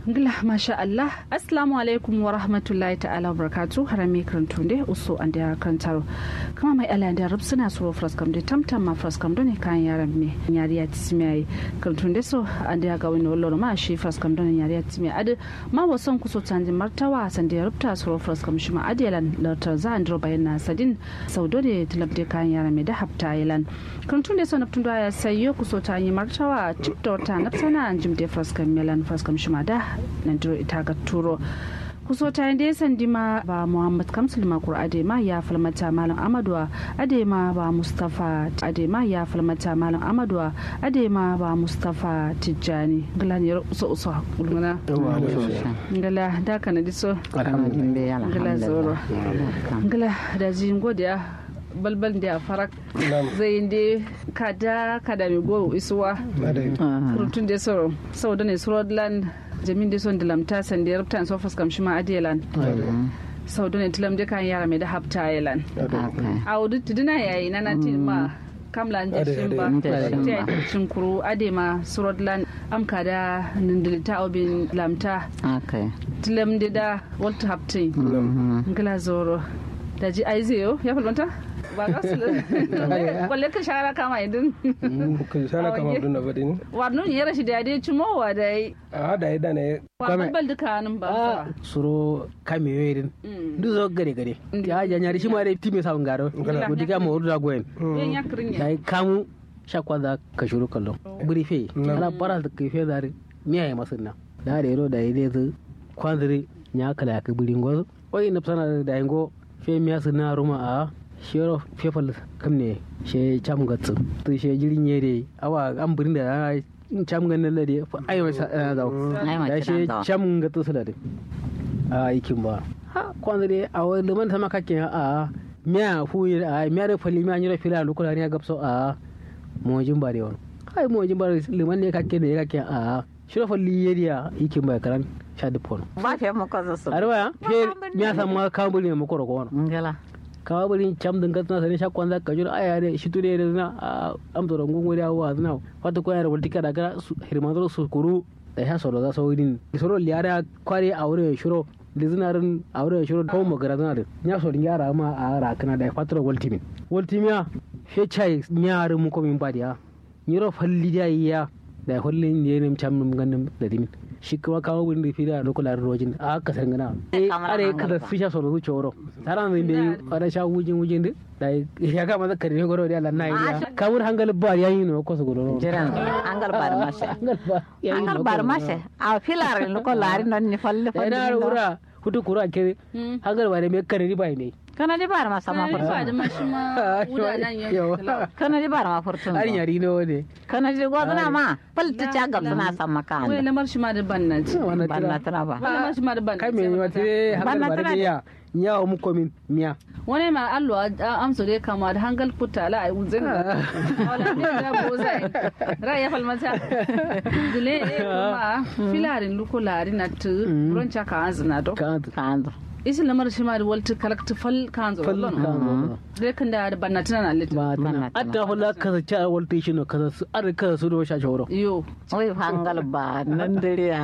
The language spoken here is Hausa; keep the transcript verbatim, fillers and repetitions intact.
ngila masha Allah assalamu alaikum wa rahmatullahi ta'ala wa barakatuh harami karantunde uso ande karantaro kama mai ala da rubsuna so fraskam de tamtam ma fraskam don kan yaran me yariya tismai karantunde so ande ga wani wallo ma shi fraskam don yariya tismai ade ma wasan kuso tanji martawa san da rubta so fraskam shi ma adelan lautar za andro bayana sadin saudo de tilabde kan yaran me da hafta ilan karantunde so naptun da ya sayo kuso tanji martawa tiktok ta napsana anjim de fraskam melan fraskam shi ma da nan duro ita ga turo kuso ta yanda sandima ba Muhammad Kamsul Makur Adema ya falmata Malam Amadua Adema ba Mustafa Adema ya falmata Malam Amadua Adema ba Mustafa Tijjani galani so so gulmana gala da kana diso alhamdulillah gala zoro gala da jin godiya balbal da farak zai inde kada kada mi go isuwa rutun da soro saboda ne Srodland jamin da son da lamta san da rubtan so fuskam shi ma adelan sau da ne tilam da kan yara mai da hafta adelan a wudu tuduna yayi na nan ma kamlan da shin ba ta cin kuru adema Srodland amka da nindilita obin lamta tilam da da walta haftin ngala zoro da ji aizeyo ya falmanta ba ga su balle ka shara kama idin ka shara kama idin na badin wannan ya rashi da dai cimo wa dai a da da ne kwame bal duka nan ba suro kame yoyin du zo gare gare ya ja nyari shi ma dai time sa ngaro ko diga mo da goyen yan yakrin dai kamu shakwa da ka shuru kallon brife ala para da kai fe dare miya ya masunna da da yaro da yade zu kwandiri nya kala ka birin gozo oi na sana da yango fe miya sunna ruma a shero fefal kam ne she cham gatsu to she jirin yere awa an burin da cham gan nan da ai mai da da she cham gatsu su da a ikin ba ha kwanda dai a wani man sama kake a miya fu a miya da fali miya nyira fila lokula ne gabso a mojin bare won ai mojin bare liman ne kake ne kake a shiro fali yeriya ikin ba karan sha dupon ba fe mu kaza su arwa fe miya sama kambul ne mu ko ko ngala kawa bari cham din gatna sane shakwan za ka jura aya ne shi tude da na amto rongo ngori awa zna wata ko yara waltika daga hirmanzo su kuru da ya soro za so din soro liara kware aure shiro lizinarin aure shiro ko magara zna da nya so din yara ma a ra kana da fatro waltimin waltimia fe chai nyaare mu ko min badiya nyiro falli da ya da hollin ne ne cham mun ganin da dimin shi kuma kawo wurin da fi da lokular rojin a aka sangana eh are kada fisha so zu choro taran min be fara sha wujin wujin da ya ga maza kare goro da Allah na yi kamur hangal bar yayi no ko so goro jiran hangal bar mashe hangal bar mashe a filar lokular non ni falle falle da ura hutu kura ke hangal bare me kare ri bai ne kana di bar ma sama furtun kana di mashi ma uda nan yau kana di bar ma furtun ari yari no ne kana di godana ma falta ta gamsu na sama kan wai lamar shi ma da bannati bannati na ba lamar shi ma da bannati kai me wata hangal bare ya nyawo mu komin miya wani ma allo amso dai kama da hangal kutala ai uzin wala ne da bozai ra ya falmata dile kuma filarin lukularin na tu roncha ka azna do ka anzo isi lamar shi ma da walta kalakta fal kanzo fal kanzo dai kan da bannati na lit ba atta hula kaza cha walta shi no kaza su ar kaza su do sha shawro yo wai hangal ba nan dare